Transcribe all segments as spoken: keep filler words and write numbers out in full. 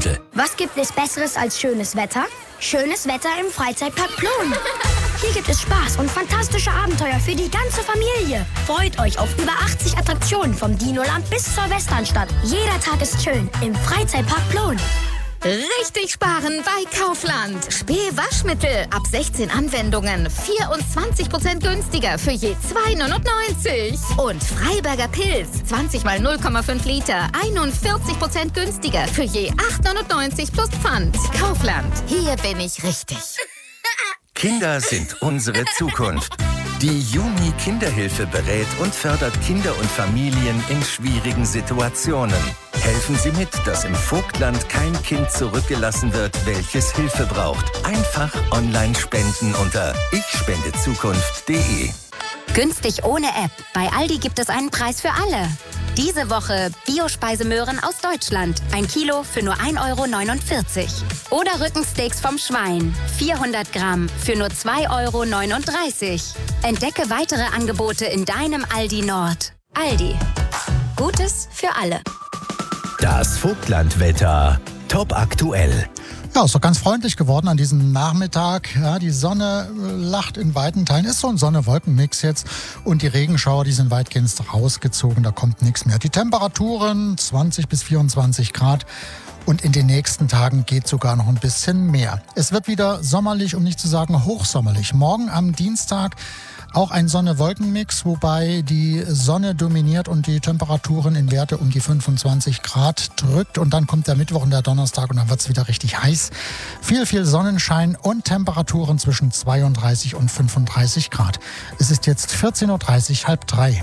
Kinderhilfe. Was gibt es Besseres als schönes Wetter? Schönes Wetter im Freizeitpark Plon. Hier gibt es Spaß und fantastische Abenteuer für die ganze Familie. Freut euch auf über achtzig Attraktionen vom Dinoland bis zur Westernstadt. Jeder Tag ist schön im Freizeitpark Plon. Richtig sparen bei Kaufland. Spee-Waschmittel ab sechzehn Anwendungen. vierundzwanzig Prozent günstiger für je zwei neunundneunzig. Und Freiberger Pilz. zwanzig mal null Komma fünf Liter. einundvierzig Prozent günstiger für je acht neunundneunzig plus Pfand. Kaufland. Hier bin ich richtig. Kinder sind unsere Zukunft. Die Jumi Kinderhilfe berät und fördert Kinder und Familien in schwierigen Situationen. Helfen Sie mit, dass im Vogtland kein Kind zurückgelassen wird, welches Hilfe braucht. Einfach online spenden unter ich spende zukunft punkt de. Günstig ohne App. Bei Aldi gibt es einen Preis für alle. Diese Woche Biospeisemöhren aus Deutschland. Ein Kilo für nur ein Euro neunundvierzig. Oder Rückensteaks vom Schwein. vierhundert Gramm für nur zwei Euro neununddreißig. Entdecke weitere Angebote in deinem Aldi Nord. Aldi. Gutes für alle. Das Vogtlandwetter. Top aktuell. Ja, ist doch ganz freundlich geworden an diesem Nachmittag. Ja, die Sonne lacht in weiten Teilen. Ist so ein Sonne-Wolken-Mix jetzt. Und die Regenschauer, die sind weitgehend rausgezogen. Da kommt nichts mehr. Die Temperaturen zwanzig bis vierundzwanzig Grad. Und in den nächsten Tagen geht sogar noch ein bisschen mehr. Es wird wieder sommerlich, um nicht zu sagen hochsommerlich. Morgen am Dienstag auch ein Sonne-Wolken-Mix, wobei die Sonne dominiert und die Temperaturen in Werte um die fünfundzwanzig Grad drückt. Und dann kommt der Mittwoch und der Donnerstag und dann wird es wieder richtig heiß. Viel, viel Sonnenschein und Temperaturen zwischen zweiunddreißig und fünfunddreißig Grad. Es ist jetzt vierzehn Uhr dreißig, halb drei.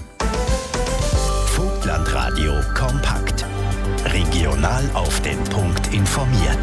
Vogtlandradio kompakt. Regional auf den Punkt informiert.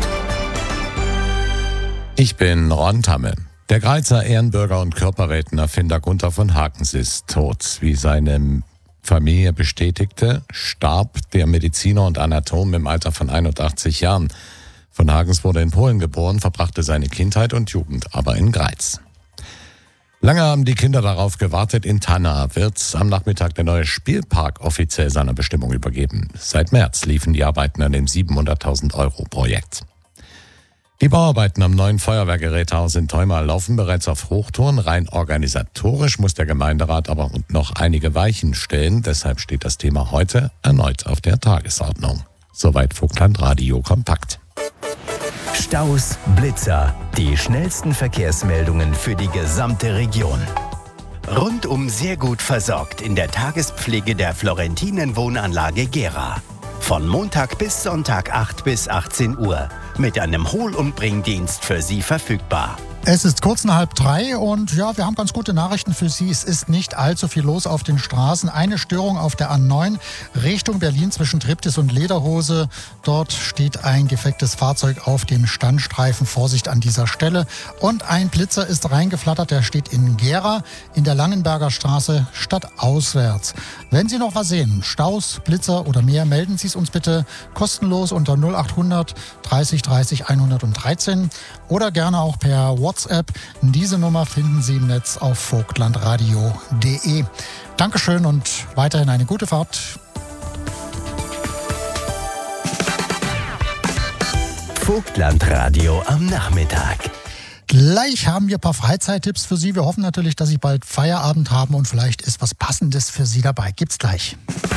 Ich bin Ron Tamme. Der Greizer Ehrenbürger und Körperrätenerfinder Gunther von Hakens ist tot. Wie seine Familie bestätigte, starb der Mediziner und Anatom im Alter von einundachtzig Jahren. Von Hakens wurde in Polen geboren, verbrachte seine Kindheit und Jugend aber in Greiz. Lange haben die Kinder darauf gewartet. In Tanna wird am Nachmittag der neue Spielpark offiziell seiner Bestimmung übergeben. Seit März liefen die Arbeiten an dem siebenhunderttausend Euro Projekt. Die Bauarbeiten am neuen Feuerwehrgerätehaus in Theuma laufen bereits auf Hochtouren. Rein organisatorisch muss der Gemeinderat aber noch einige Weichen stellen. Deshalb steht das Thema heute erneut auf der Tagesordnung. Soweit Vogtlandradio kompakt. Staus, Blitzer, die schnellsten Verkehrsmeldungen für die gesamte Region. Rundum sehr gut versorgt in der Tagespflege der Florentinen Wohnanlage Gera. Von Montag bis Sonntag acht bis achtzehn Uhr. Mit einem Hol- und Bringdienst für Sie verfügbar. Es ist kurz nach halb drei und ja, wir haben ganz gute Nachrichten für Sie. Es ist nicht allzu viel los auf den Straßen. Eine Störung auf der A neun Richtung Berlin zwischen Triptis und Lederhose. Dort steht ein defektes Fahrzeug auf dem Standstreifen. Vorsicht an dieser Stelle. Und ein Blitzer ist reingeflattert. Der steht in Gera in der Langenberger Straße stadtauswärts. Wenn Sie noch was sehen, Staus, Blitzer oder mehr, melden Sie es uns bitte kostenlos unter null achthundert dreißig dreißig hundertdreizehn oder gerne auch per WhatsApp. Diese Nummer finden Sie im Netz auf vogtlandradio punkt de. Dankeschön und weiterhin eine gute Fahrt. Vogtlandradio am Nachmittag. Gleich haben wir ein paar Freizeittipps für Sie. Wir hoffen natürlich, dass Sie bald Feierabend haben und vielleicht ist was Passendes für Sie dabei. Gibt's gleich.